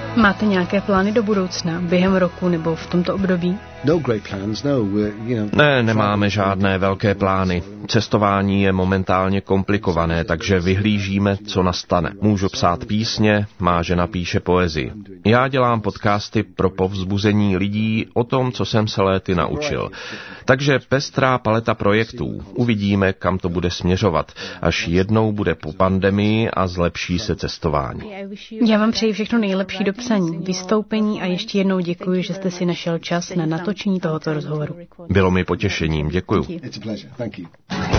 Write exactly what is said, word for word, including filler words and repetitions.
Máte nějaké plány do budoucna, během roku nebo v tomto období? Ne, nemáme žádné velké plány. Cestování je momentálně komplikované, takže vyhlížíme, co nastane. Můžu psát písně, má žena píše poezii. Já dělám podcasty pro povzbuzení lidí o tom, co jsem se léty naučil. Takže pestrá paleta projektů. Uvidíme, kam to bude směřovat, až jednou bude po pandemii a zlepší se cestování. Já vám přeji všechno nejlepší do psaní, vystoupení a ještě jednou děkuji, že jste si našel čas na natočení tohoto rozhovoru. Bylo mi potěšením, děkuju. It's a pleasure. Thank you.